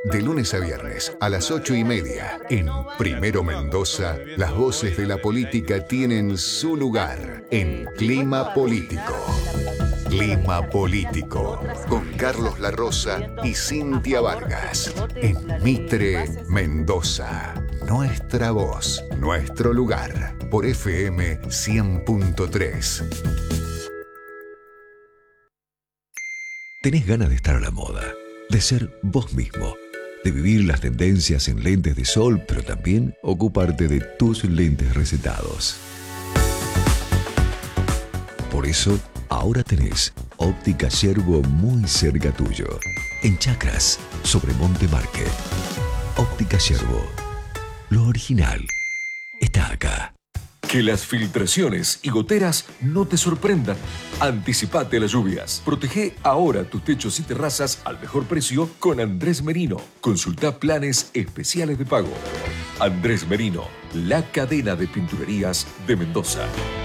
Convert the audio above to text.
De lunes a viernes a las 8:30 en Primero Mendoza, las voces de la política tienen su lugar en Clima Político. Clima Político, con Carlos La Rosa y Cintia Vargas, en Mitre, Mendoza. Nuestra voz, nuestro lugar, por FM 100.3. ¿Tenés ganas de estar a la moda? De ser vos mismo, de vivir las tendencias en lentes de sol, pero también ocuparte de tus lentes recetados. Por eso, ahora tenés Óptica Yerbo muy cerca tuyo, en Chacras, sobre Monte Market. Óptica Yerbo, lo original está acá. Que las filtraciones y goteras no te sorprendan. Anticipate a las lluvias. Protege ahora tus techos y terrazas al mejor precio con Andrés Merino. Consulta planes especiales de pago. Andrés Merino, la cadena de pinturerías de Mendoza.